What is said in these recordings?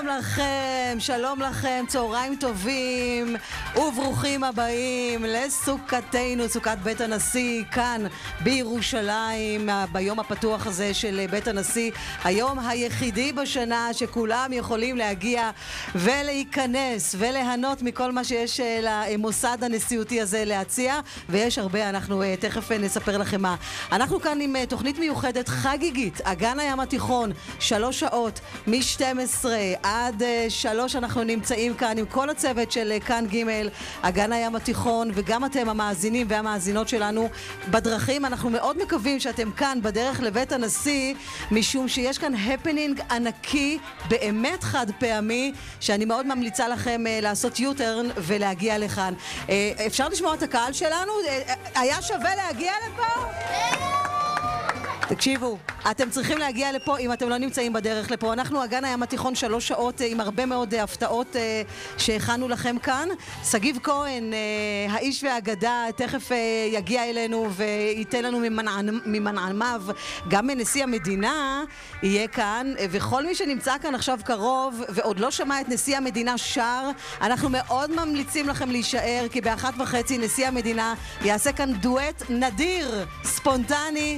שלום לכם, צהריים טובים וברוכים הבאים לסוכתנו, סוכת בית הנשיא כאן בירושלים, ביום הפתוח הזה של בית הנשיא, היום היחידי בשנה שכולם יכולים להגיע ולהיכנס וליהנות מכל מה שיש למוסד הנשיאותי הזה להציע, ויש הרבה, אנחנו תכף נספר לכם מה. אנחנו כאן עם תוכנית מיוחדת חגיגית, אגן הים התיכון, 3 שעות מ-12 עד 3 אנחנו נמצאים כאן עם כל הצוות של כאן ג' אגן הים התיכון, וגם אתם המאזינים והמאזינות שלנו בדרכים. אנחנו מאוד מקווים שאתם כאן בדרך לבית הנשיא, משום שיש כאן הפנינג ענקי, באמת חד פעמי, שאני מאוד ממליצה לכם לעשות יוטרן ולהגיע לכאן. אפשר לשמוע את הקהל שלנו? היה שווה להגיע לפה? תקשיבו, אתם צריכים להגיע לפה אם אתם לא נמצאים בדרך לפה. אנחנו אגן הים התיכון 3 שעות עם הרבה מאוד הפתעות שהכנו לכם כאן. סגיב כהן, האיש והאגדה, תכף יגיע אלינו וייתן לנו ממנעמיו. גם נשיא המדינה יהיה כאן, וכל מי שנמצא כאן עכשיו קרוב ועוד לא שמע את נשיא המדינה שר, אנחנו מאוד ממליצים לכם להישאר, כי ב-1:30 נשיא המדינה יעשה כאן דואט נדיר, ספונטני,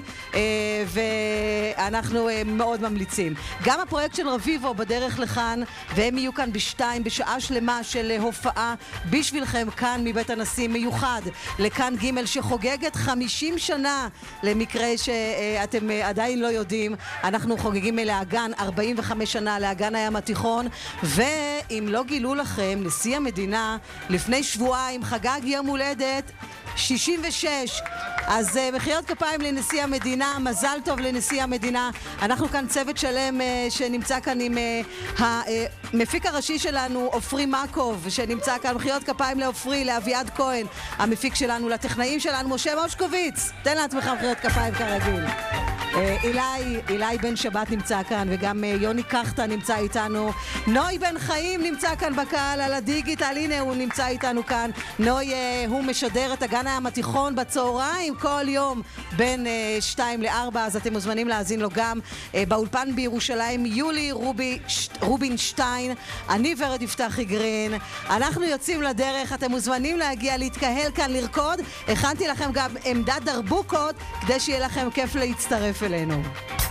ואנחנו מאוד ממליצים. גם הפרויקט של רביבו בדרך לכאן, והם יהיו כאן ב-2 בשעה שלמה של הופעה בשבילכם כאן מבית הנשיא, מיוחד לכאן ג' שחוגגת 50 שנה, למקרה שאתם עדיין לא יודעים. אנחנו חוגגים לאגן 45 שנה לאגן הים התיכון, ואם לא גילו לכם, נשיא המדינה לפני שבועיים חגג יום הולדת 66. אז מחיאות כפיים לנשיא המדינה, מזל טוב לנשיא המדינה. אנחנו כאן צוות שלם שנמצא כאן עם המפיק הראשי שלנו, אופרי מקוב, שנמצא כאן. מחיאות כפיים לאופרי, לאביעד כהן, המפיק שלנו, לטכנאים שלנו, משה מושקוביץ. תן לעצמך מחיאות כפיים כרגיל. אילי בן שבת נמצא כאן, וגם יוני קחטה נמצא איתנו. נוי בן חיים נמצא כאן בקהל על הדיגיטל, הנה הוא נמצא איתנו כאן. נוי הוא משדר את אגן הים התיכון בצהריים כל יום בין 2 ל-4, אז אתם מוזמנים להאזין לו גם באולפן בירושלים. יולי רובינשטיין, אני ורד יפתחי גרין, אנחנו יוצאים לדרך. אתם מוזמנים להגיע, להתקהל כאן, לרקוד. הכנתי לכם גם עמדת דרבוקות כדי שיהיה לכם כיף להצטרף אלינו.